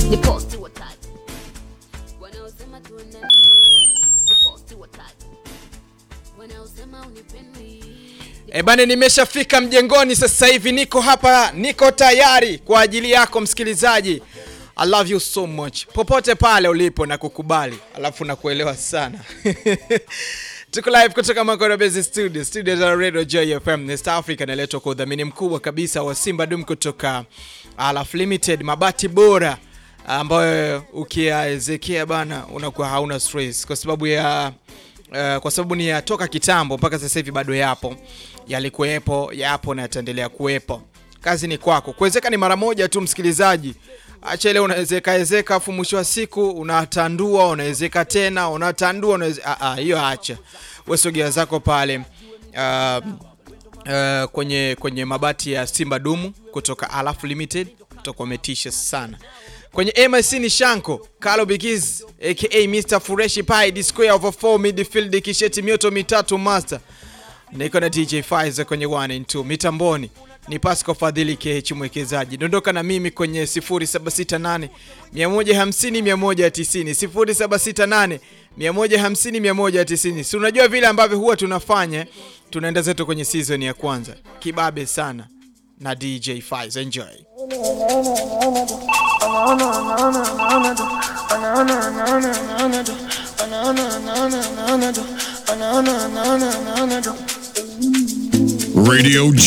Ni posti watatu wanaosema tuendane, ni posti watatu wanaosema unipendi. Bane, nimeshafika mjengoni sasa hivi, niko hapa, niko tayari kwa ajili yako msikilizaji. I love you so much. Popote pale ulipo na kukubali, alafu na kuelewa sana. Tuko live kutoka Makoro Base Studio za Radio Joy FM East Africa, naletwa kwa udhamini mkubwa kabisa wa Simba Dum kutoka Alaf Limited, mabati bora ambayo ukiyaezekea bana unakuwa hauna stress kwa sababu ni yatoka kitambo mpaka sasa hivi bado yapo, yalikuwepo, yapo na yataendelea kuwepo. Kazi ni kwako. Kuwezeka ni mara moja tu msikilizaji. Acha ile unawezeka afu mwisho wa siku unatandua, unawezeka tena, unatandua, hiyo acha. Wewe sogea zako pale kwenye mabati ya Simba Dumu kutoka Alaf Limited, kutoka umetisha sana. Kwenye MIC ni Shanko, Carlo Bigiz aka Mr. Fureshi Pie, the square over 4 midfield, kisheti mioto mitatu master. Niko na DJ Faiza kwenye 1 and 2. Mitamboni ni Pascal Fadhili KH mwekezaji. Dondoka na mimi kwenye 0768 150 190, 0768 150 190. Si unajua vile ambavyo huwa tunafanya, tunaenda zetu kwenye season ya kwanza. Kibabe sana na DJ Faiza, enjoy. Radio Joy.